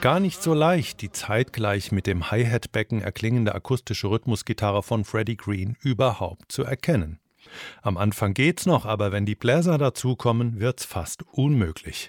Gar nicht so leicht, die zeitgleich mit dem Hi-Hat-Becken erklingende akustische Rhythmusgitarre von Freddie Green überhaupt zu erkennen. Am Anfang geht's noch, aber wenn die Bläser dazukommen, wird's fast unmöglich.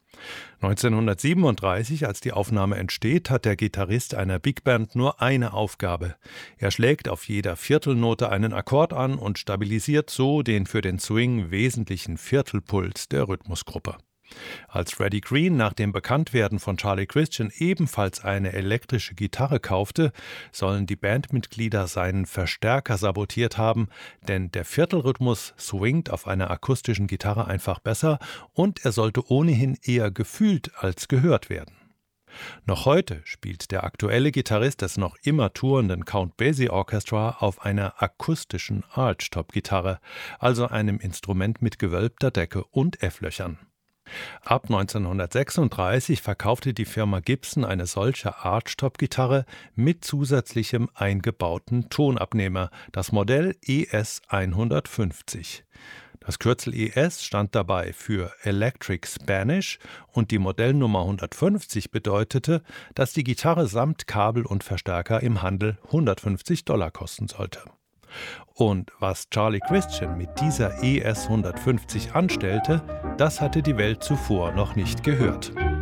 1937, als die Aufnahme entsteht, hat der Gitarrist einer Big Band nur eine Aufgabe. Er schlägt auf jeder Viertelnote einen Akkord an und stabilisiert so den für den Swing wesentlichen Viertelpuls der Rhythmusgruppe. Als Freddie Green nach dem Bekanntwerden von Charlie Christian ebenfalls eine elektrische Gitarre kaufte, sollen die Bandmitglieder seinen Verstärker sabotiert haben, denn der Viertelrhythmus swingt auf einer akustischen Gitarre einfach besser und er sollte ohnehin eher gefühlt als gehört werden. Noch heute spielt der aktuelle Gitarrist des noch immer tourenden Count Basie Orchestra auf einer akustischen Archtop-Gitarre, also einem Instrument mit gewölbter Decke und F-Löchern. Ab 1936 verkaufte die Firma Gibson eine solche Archtop-Gitarre mit zusätzlichem eingebauten Tonabnehmer, das Modell ES 150. Das Kürzel ES stand dabei für Electric Spanish und die Modellnummer 150 bedeutete, dass die Gitarre samt Kabel und Verstärker im Handel $150 kosten sollte. Und was Charlie Christian mit dieser ES 150 anstellte, das hatte die Welt zuvor noch nicht gehört.